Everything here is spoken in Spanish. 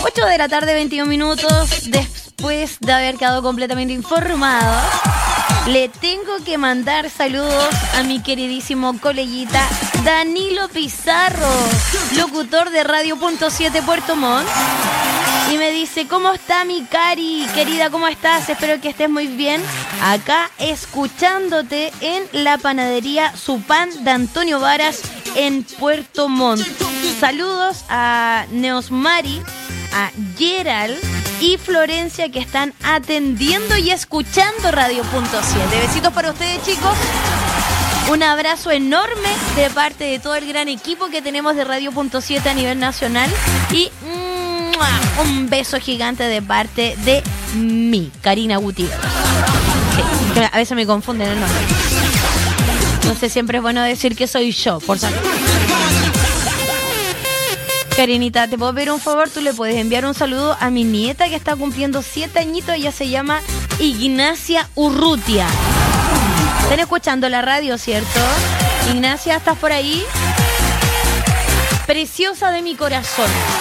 8 de la tarde, 21 minutos. Después de haber quedado completamente informado, le tengo que mandar saludos a mi queridísimo coleguita Danilo Pizarro, locutor de Radio.7 Puerto Montt. Y me dice, ¿cómo está mi Cari? Querida, ¿cómo estás? Espero que estés muy bien. Acá escuchándote en la panadería Su Pan de Antonio Varas en Puerto Montt. Saludos a Neosmari, a Gerald y Florencia, que están atendiendo y escuchando Radio.7. Besitos para ustedes, chicos. Un abrazo enorme de parte de todo el gran equipo que tenemos de Radio.7 a nivel nacional. Y un beso gigante de parte de mí, Karina Gutiérrez. Sí, que a veces me confunden el nombre. Entonces siempre es bueno decir que soy yo, por favor. Karinita, ¿te puedo pedir un favor? Tú le puedes enviar un saludo a mi nieta que está cumpliendo 7 añitos. Ella se llama Ignacia Urrutia. Están escuchando la radio, ¿cierto? Ignacia, ¿estás por ahí? Preciosa de mi corazón.